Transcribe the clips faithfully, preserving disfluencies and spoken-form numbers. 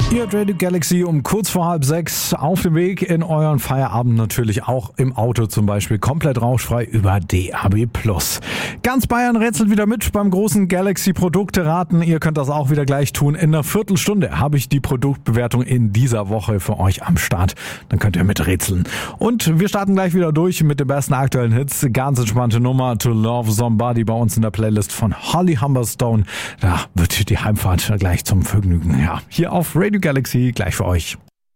Ihr hört Radio Galaxy um kurz vor halb sechs auf dem Weg in euren Feierabend, natürlich auch im Auto zum Beispiel, komplett rauschfrei über D A B plus. Ganz Bayern rätselt wieder mit beim großen Galaxy-Produkte-Raten. Ihr könnt das auch wieder gleich tun. In einer Viertelstunde habe ich die Produktbewertung in dieser Woche für euch am Start. Dann könnt ihr miträtseln. Und wir starten gleich wieder durch mit den besten aktuellen Hits. Ganz entspannte Nummer, To Love Somebody bei uns in der Playlist von Holly Humberstone. Da wird die Heimfahrt gleich zum Vergnügen. Ja, hier auf Radio Galaxy gleich für euch.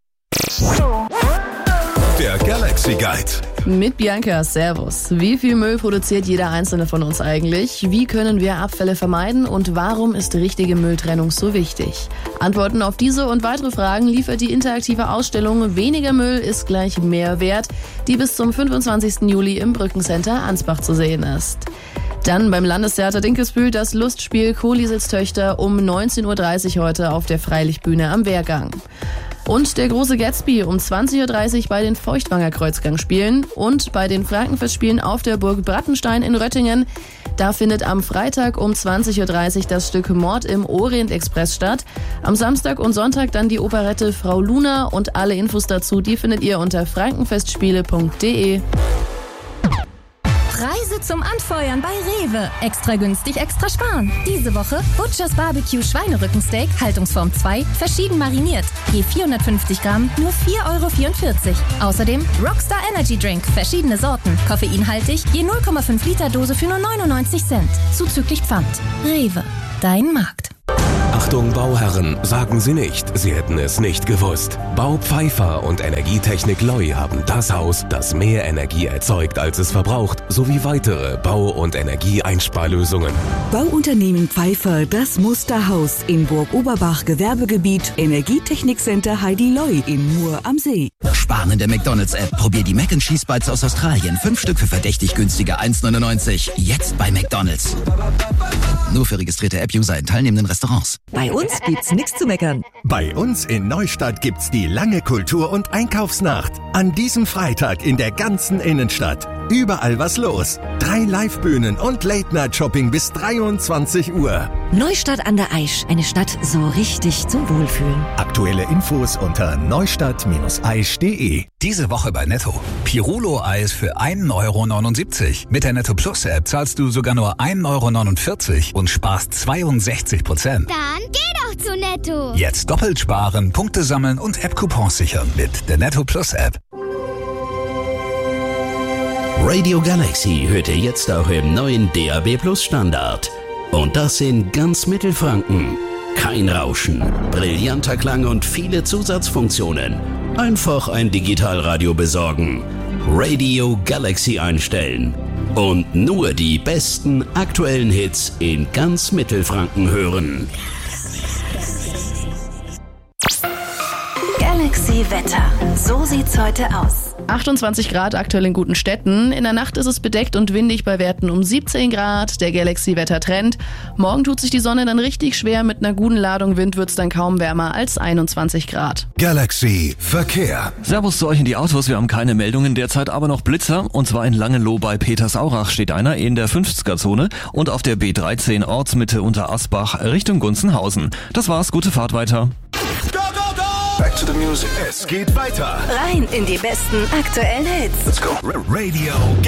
Der Galaxy Guide. Mit Bianca, Servus. Wie viel Müll produziert jeder einzelne von uns eigentlich? Wie können wir Abfälle vermeiden und warum ist richtige Mülltrennung so wichtig? Antworten auf diese und weitere Fragen liefert die interaktive Ausstellung Weniger Müll ist gleich mehr Wert, die bis zum fünfundzwanzigsten Juli im Brückencenter Ansbach zu sehen ist. Dann beim Landestheater Dinkelsbühl das Lustspiel Kohlisitztöchter um neunzehn Uhr dreißig heute auf der Freilichtbühne am Wehrgang. Und der große Gatsby um zwanzig Uhr dreißig bei den Feuchtwanger Kreuzgangspielen und bei den Frankenfestspielen auf der Burg Brattenstein in Röttingen. Da findet am Freitag um zwanzig Uhr dreißig das Stück Mord im Orient-Express statt. Am Samstag und Sonntag dann die Operette Frau Luna und alle Infos dazu, die findet ihr unter frankenfestspiele punkt de. Preise zum Anfeuern bei Rewe. Extra günstig, extra sparen. Diese Woche Butchers Barbecue Schweinerückensteak, Haltungsform zwei, verschieden mariniert. Je vierhundertfünfzig Gramm, nur vier Euro vierundvierzig. Außerdem Rockstar Energy Drink, verschiedene Sorten. Koffeinhaltig, je null Komma fünf Liter Dose für nur neunundneunzig Cent. Zuzüglich Pfand. Rewe, dein Markt. Achtung Bauherren, sagen Sie nicht, Sie hätten es nicht gewusst. Bau Pfeiffer und Energietechnik Loi haben das Haus, das mehr Energie erzeugt, als es verbraucht, sowie weitere Bau- und Energieeinsparlösungen. Bauunternehmen Pfeiffer, das Musterhaus in Burg Oberbach, Gewerbegebiet, Energietechnikcenter Heidi Loi in Mur am See. Sparen in der McDonalds-App. Probier die Mac and Cheese Bites aus Australien. Fünf Stück für verdächtig günstige eins neunundneunzig. Jetzt bei McDonalds. Nur für registrierte App-User in teilnehmenden Restaurants. Bei uns gibt's nichts zu meckern. Bei uns in Neustadt gibt's die lange Kultur- und Einkaufsnacht. An diesem Freitag in der ganzen Innenstadt. Überall was los. Drei Livebühnen und Late-Night-Shopping bis dreiundzwanzig Uhr. Neustadt an der Aisch, eine Stadt so richtig zum Wohlfühlen. Aktuelle Infos unter neustadt Bindestrich aisch punkt de. Diese Woche bei Netto. Pirulo-Eis für ein Euro neunundsiebzig. Mit der Netto Plus App zahlst du sogar nur ein Euro neunundvierzig und sparst zweiundsechzig Prozent. Dann geh doch zu Netto. Jetzt doppelt sparen, Punkte sammeln und App-Coupons sichern mit der Netto Plus App. Radio Galaxy hört ihr jetzt auch im neuen D A B Plus Standard. Und das in ganz Mittelfranken. Kein Rauschen, brillanter Klang und viele Zusatzfunktionen. Einfach ein Digitalradio besorgen. Radio Galaxy einstellen. Und nur die besten aktuellen Hits in ganz Mittelfranken hören. Galaxy Wetter. So sieht's heute aus. achtundzwanzig Grad aktuell in guten Städten. In der Nacht ist es bedeckt und windig bei Werten um siebzehn Grad. Der Galaxy-Wetter-Trend. Morgen tut sich die Sonne dann richtig schwer. Mit einer guten Ladung Wind wird's dann kaum wärmer als einundzwanzig Grad. Galaxy Verkehr. Servus zu euch in die Autos. Wir haben keine Meldungen derzeit, aber noch Blitzer. Und zwar in Langenloh bei Petersaurach steht einer in der fünfziger-Zone und auf der B dreizehn Ortsmitte unter Asbach Richtung Gunzenhausen. Das war's. Gute Fahrt weiter. Back to the music. Es geht weiter. Rein in die besten aktuellen Hits. Let's go. Radio